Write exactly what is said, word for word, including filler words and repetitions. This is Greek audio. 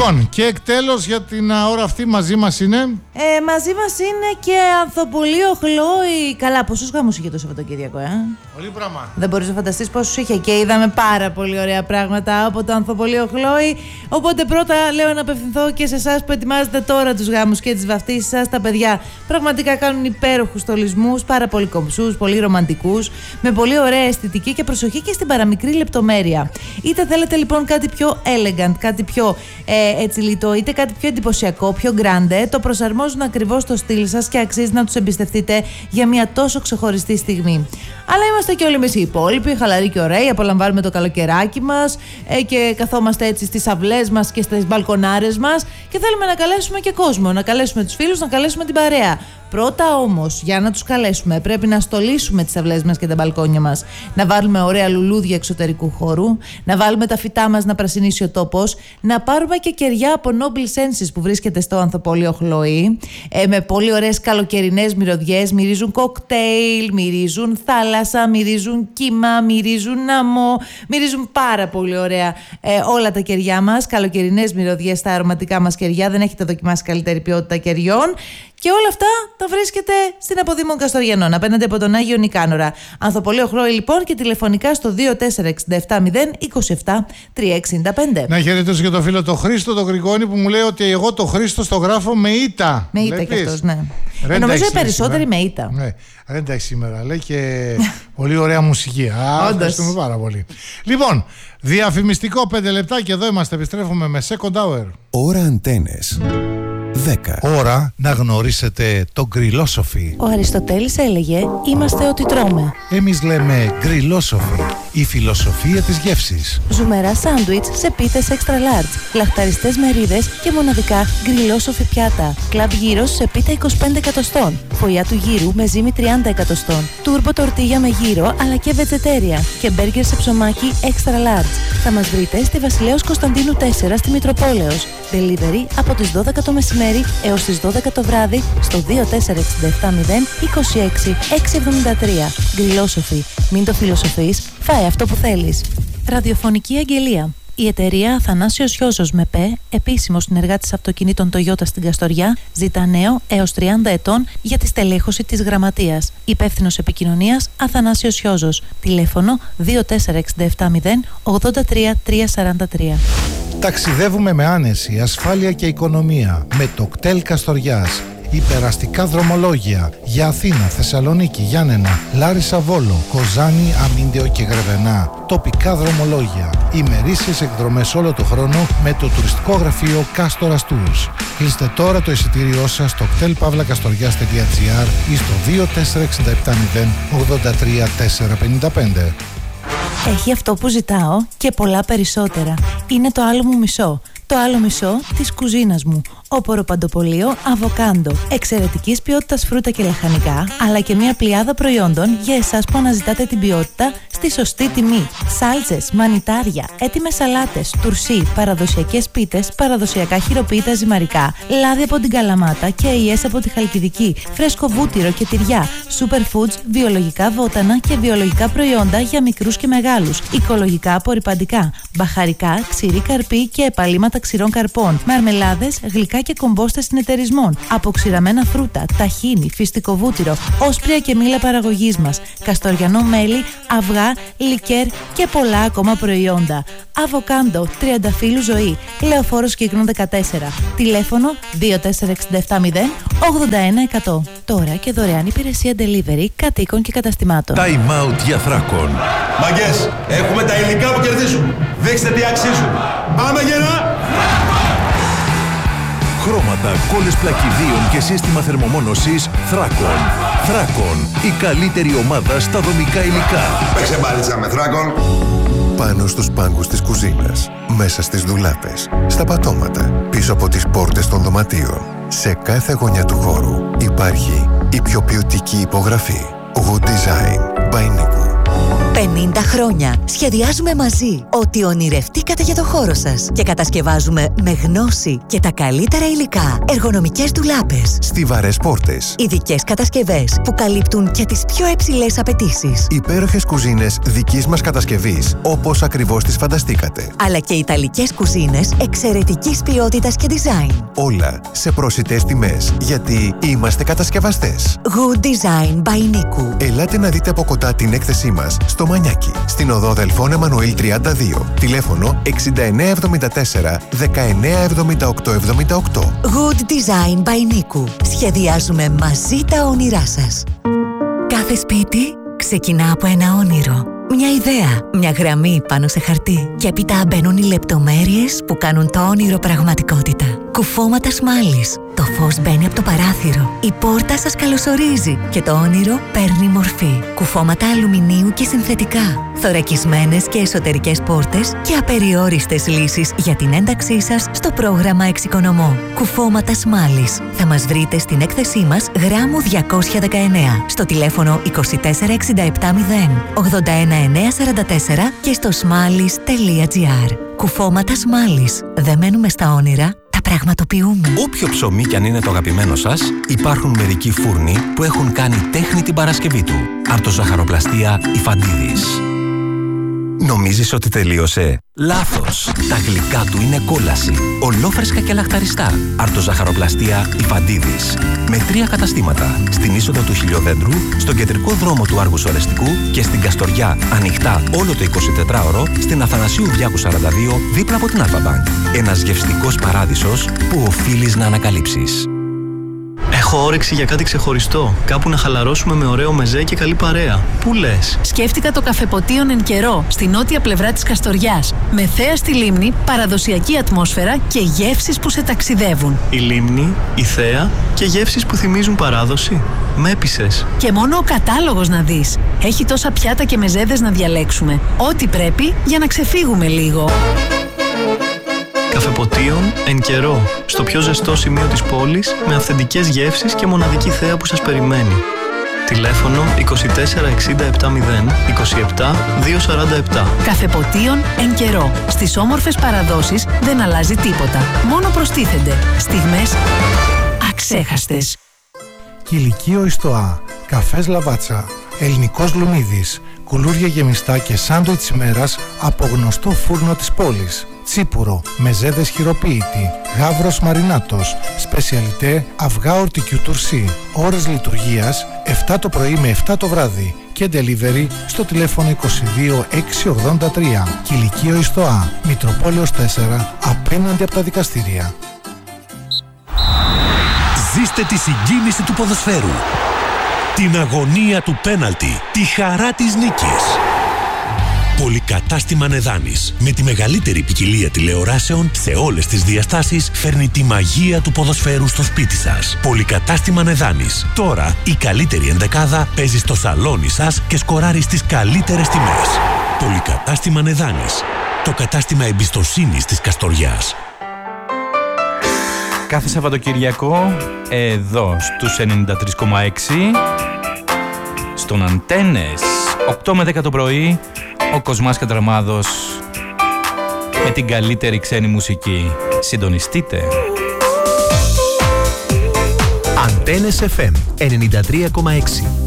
Λοιπόν, και εκτέλος για την ώρα αυτή μαζί μας είναι. Ε, μαζί μας είναι και Ανθοπολείο Χλόη. Καλά, πόσους γάμους είχε το Σαββατοκύριακο, ε? Πολύ πράγμα. Δεν μπορείς να φανταστείς πόσους είχε και είδαμε πάρα πολύ ωραία πράγματα από το Ανθοπολείο Χλόη. Οπότε πρώτα λέω να απευθυνθώ και σε εσάς που ετοιμάζετε τώρα τους γάμους και τις βαφτίσεις σας. Τα παιδιά πραγματικά κάνουν υπέροχους στολισμούς, πάρα πολύ κομψούς, πολύ ρομαντικούς, με πολύ ωραία αισθητική και προσοχή και στην παραμικρή λεπτομέρεια. Είτε θέλετε λοιπόν κάτι πιο elegant, κάτι πιο ε, έτσι λιτό, είτε κάτι πιο εντυπωσιακό, πιο grande, το προσαρμόζουν ακριβώς στο στυλ σας και αξίζει να τους εμπιστευτείτε για μια τόσο ξεχωριστή στιγμή. Αλλά είμαστε και όλοι εμείς οι υπόλοιποι, χαλαροί και ωραίοι, απολαμβάνουμε το καλοκαιράκι μας ε, και καθόμαστε έτσι στις αυλές μας και στις μπαλκονάρες μας και θέλουμε να καλέσουμε και κόσμο, να καλέσουμε τους φίλους, να καλέσουμε την παρέα. Πρώτα όμως, για να τους καλέσουμε, πρέπει να στολίσουμε τις αυλές μας και τα μπαλκόνια μας. Να βάλουμε ωραία λουλούδια εξωτερικού χώρου, να βάλουμε τα φυτά μας να πρασινίσει ο τόπος, να πάρουμε και κεριά από Noble Senses που βρίσκεται στο Ανθοπολείο Χλόη, ε, με πολύ ωραίες καλοκαιρινές μυρωδιές, μυρίζουν κοκτέιλ, μυρίζουν θάλασσα, μυρίζουν κύμα, μυρίζουν άμμο, μυρίζουν πάρα πολύ ωραία ε, όλα τα κεριά μας, καλοκαιρινές μυρωδιές στα αρωματικά μας κεριά, δεν έχετε δοκιμάσει καλύτερη ποιότητα κεριών. Και όλα αυτά τα βρίσκεται στην Αποδήμων Καστοριανών, απέναντι από τον Άγιο Νικάνορα. Ανθοπολείο Χλόη λοιπόν και τηλεφωνικά στο δύο τέσσερα έξι επτά μηδέν είκοσι επτά τριακόσια εξήντα πέντε. Να χαιρετήσω και τον φίλο τον Χρήστο τον Γρηγόνη που μου λέει ότι εγώ το Χρήστο το γράφω με ήττα. Με ήττα κι αυτός, ναι. Ε, νομίζω οι περισσότεροι με ήττα. Ναι, ρέντα σήμερα λέει και πολύ ωραία μουσική. Α, ευχαριστούμε πάρα πολύ. Λοιπόν, διαφημιστικό πέντε λεπτά και εδώ είμαστε, επιστρέφουμε με Second Hour. Ώρα Αντένες δέκα. Ώρα να γνωρίσετε το γκριλόσοφι. Ο Αριστοτέλης έλεγε «Είμαστε ό,τι τρώμε». Εμείς λέμε γκριλόσοφι, η φιλοσοφία της γεύσης. Ζουμερά σάντουιτς σε πίτες extra large, λαχταριστές μερίδες και μοναδικά γκριλόσοφι πιάτα. Κλαμπ γύρος σε πίτα είκοσι πέντε εκατοστών, φωλιά του γύρου με ζύμη τριάντα εκατοστών, τούρμπο τορτίγια με γύρο αλλά και βετζετέρια και μπέργκερ σε ψωμάκι extra large. Θα μας βρείτε στη Βασιλέως Κωνσταντίνου τέσσερα στη Μητροπόλεως. Delivery από τις δώδεκα το μεσημέρι έως τις δώδεκα το βράδυ στο δύο τέσσερα έξι επτά μηδέν είκοσι έξι εξακόσια εβδομήντα τρία. Γκριλόσοφι. Μην το φιλοσοφείς, φάε αυτό που θέλεις. Ραδιοφωνική αγγελία. Η εταιρεία Αθανάσιος Γιώσος με ΠΕ, επίσημος συνεργάτης αυτοκινήτων Toyota στην Καστοριά, ζητά νέο έως τριάντα ετών για τη στελέχωση της γραμματείας. Υπεύθυνος επικοινωνίας Αθανάσιος Γιώσος. Τηλέφωνο δύο τέσσερα έξι επτά μηδέν ογδόντα τρία τριακόσια σαράντα τρία. Ταξιδεύουμε με άνεση, ασφάλεια και οικονομία με το κτέλ Καστοριάς. Υπεραστικά δρομολόγια για Αθήνα, Θεσσαλονίκη, Γιάννενα, Λάρισα, Βόλο, Κοζάνη, Αμίντεο και Γρεβενά. Τοπικά δρομολόγια. Ημερήσιες εκδρομές όλο το χρόνο με το τουριστικό γραφείο Κάστορας Tours. Κλείστε τώρα το εισιτήριό σας στο κτέλ παύλα καστοριάς τελεία τζι άρ ή στο δύο τέσσερα έξι επτά μηδέν ογδόντα τρία τετρακόσια πενήντα πέντε. Έχει αυτό που ζητάω και πολλά περισσότερα. Είναι το άλλο μου μισό. Το άλλο μισό της κουζίνας μου. Όπορο παντοπολείο Αβοκάντο. Εξαιρετικής ποιότητας φρούτα και λαχανικά, αλλά και μια πλειάδα προϊόντων για εσάς που αναζητάτε την ποιότητα στη σωστή τιμή. Σάλτσες, μανιτάρια, έτοιμες σαλάτες, τουρσί, παραδοσιακές πίτες, παραδοσιακά χειροποίητα ζυμαρικά, λάδι από την Καλαμάτα και αειές από τη Χαλκιδική, φρέσκο βούτυρο και τυριά, superfoods, βιολογικά βότανα και βιολογικά προϊόντα για μικρούς και μεγάλους, οικολογικά απορρυπαντικά, μπαχαρικά, ξηρή καρπή και επαλήματα ξηρών καρπών, μαρμελάδες, γλυκά και κομπόστες συνεταιρισμών, αποξηραμένα φρούτα, ταχίνι, φυστικό βούτυρο, όσπρια και μήλα παραγωγής μας, καστοριανό μέλι, αυγά, λικέρ και πολλά ακόμα προϊόντα. Αβοκάντο, τριανταφύλου ζωή, Λεωφόρος Κύκνων δεκατέσσερα. Τηλέφωνο δύο τέσσερα έξι επτά μηδέν ογδόντα ένα εκατό. Τώρα και δωρεάν υπηρεσία delivery κατοίκων και καταστημάτων. Time out για Θράκων. Μαγκές, έχουμε τα υλικά που κερδίζουν. Δείξτε τι αξίζουν. Πάμε γερά! Χρώματα, κόλλες πλακιδίων και σύστημα θερμομόνωσης Θράκων. Θράκων, η καλύτερη ομάδα στα δομικά υλικά. Παίξε μπάλιτσα με Θράκων. Πάνω στους πάγκους της κουζίνας, μέσα στις ντουλάπες, στα πατώματα, πίσω από τις πόρτες των δωματίων. Σε κάθε γωνιά του χώρου υπάρχει η πιο ποιοτική υπογραφή. Wood Design by Nico. πενήντα χρόνια σχεδιάζουμε μαζί ό,τι ονειρευτήκατε για το χώρο σας και κατασκευάζουμε με γνώση και τα καλύτερα υλικά εργονομικές ντουλάπες, στιβαρές πόρτες, ειδικές κατασκευές που καλύπτουν και τις πιο υψηλές απαιτήσεις, υπέροχες κουζίνες δικής μας κατασκευής όπως ακριβώς τις φανταστήκατε, αλλά και ιταλικές κουζίνες εξαιρετικής ποιότητας και design. Όλα σε προσιτές τιμές, γιατί είμαστε κατασκευαστές. Good Design by Niku. Ελάτε να δείτε από κοντά την έκθεσή μας στο Μανιάκι, στην οδό Δελφών Εμμανουήλ τριάντα δύο. Τηλέφωνο εξήντα εννέα εβδομήντα τέσσερα δεκαεννέα εβδομήντα οκτώ εβδομήντα οκτώ. Good Design by Niku. Σχεδιάζουμε μαζί τα όνειρά σας. Κάθε σπίτι ξεκινά από ένα όνειρο. Μια ιδέα, μια γραμμή πάνω σε χαρτί. Και έπειτα μπαίνουν οι λεπτομέρειες που κάνουν το όνειρο πραγματικότητα. Κουφώματα σμάλης. Το φως μπαίνει από το παράθυρο. Η πόρτα σας καλωσορίζει και το όνειρο παίρνει μορφή. Κουφώματα αλουμινίου και συνθετικά. Θωρακισμένες και εσωτερικές πόρτες και απεριόριστες λύσεις για την ένταξή σας στο πρόγραμμα Εξοικονομώ. Κουφώματα σμάλης. Θα μας βρείτε στην έκθεσή μας γράμμου διακόσια δεκαεννέα, στο τηλέφωνο είκοσι τέσσερα εξήντα επτά μηδέν ογδόντα ένα εννιακόσια σαράντα τέσσερα και στο σμάλης τελεία τζι άρ. Κουφώματα σμάλης. Δεν μένουμε στα όνειρα, τα πραγματοποιούμε. Όποιο ψωμί κι αν είναι το αγαπημένο σας, υπάρχουν μερικοί φούρνοι που έχουν κάνει τέχνη την Παρασκευή του. Αρτοζαχαροπλαστεία Ιφαντίδης. Νομίζεις ότι τελείωσε? Λάθος! Τα γλυκά του είναι κόλαση. Ολόφρεσκα και λαχταριστά. Αρτοζαχαροπλαστεία Ιφαντίδης. Με τρία καταστήματα. Στην είσοδο του Χιλιοδέντρου, στον κεντρικό δρόμο του Άργους Ορεστικού και στην Καστοριά, ανοιχτά όλο το εικοσιτετράωρο, στην Αθανασίου Διάκου σαράντα δύο, δίπλα από την Αλφα-Μπανκ. Ένας γευστικός παράδεισος που οφείλεις να ανακαλύψεις. Έχω όρεξη για κάτι ξεχωριστό. Κάπου να χαλαρώσουμε με ωραίο μεζέ και καλή παρέα. Πού λες? Σκέφτηκα το καφεποτίον Εν Καιρό, στη νότια πλευρά της Καστοριάς. Με θέα στη λίμνη, παραδοσιακή ατμόσφαιρα και γεύσεις που σε ταξιδεύουν. Η λίμνη, η θέα και γεύσεις που θυμίζουν παράδοση. Με έπεισες. Και μόνο ο κατάλογος να δεις. Έχει τόσα πιάτα και μεζέδες να διαλέξουμε. Ό,τι πρέπει για να ξεφύγουμε λίγο. Καφεποτίον Εν Καιρό, στο πιο ζεστό σημείο της πόλης, με αυθεντικές γεύσεις και μοναδική θέα που σας περιμένει. Τηλέφωνο είκοσι τέσσερα εξήντα επτά μηδέν είκοσι επτά διακόσια σαράντα επτά. Καφεποτίον Εν Καιρό. Στις όμορφες παραδόσεις δεν αλλάζει τίποτα. Μόνο προστίθενται στιγμές αξέχαστες. Κηλικείο Ιστοά, καφές Λαβάτσα, ελληνικός λουμίδης, κουλούρια γεμιστά και σάντουιτς ημέρας από γνωστό φούρνο της πόλης. Τσίπουρο, μεζέδες χειροποίητη, γάβρος μαρινάτος, σπεσιαλιτέ αυγά ορτικιού τουρσί. Ώρες λειτουργίας επτά το πρωί με επτά το βράδυ και delivery στο τηλέφωνο είκοσι δύο εξακόσια ογδόντα τρία. Κηλικείο Ιστοά, Μητροπόλεως τέσσερα, απέναντι από τα δικαστήρια. Ζήστε τη συγκίνηση του ποδοσφαίρου, την αγωνία του πέναλτι, τη χαρά της νίκης. Πολυκατάστημα Νεδάνης, με τη μεγαλύτερη ποικιλία τηλεοράσεων σε όλες τις διαστάσεις, φέρνει τη μαγεία του ποδοσφαίρου στο σπίτι σας. Πολυκατάστημα Νεδάνης. Τώρα η καλύτερη ενδεκάδα παίζει στο σαλόνι σας και σκοράρει στις καλύτερες τιμές. Πολυκατάστημα Νεδάνης. Το κατάστημα εμπιστοσύνης της Καστοριάς. Κάθε Σαββατοκυριακό, εδώ στους ενενήντα τρία κόμμα έξι, στον Αντένες, οκτώ με δέκα το πρωί, ο Κοσμάς Κατραμάδος με την καλύτερη ξένη μουσική. Συντονιστείτε. Αντένες εφ εμ ενενήντα τρία κόμμα έξι.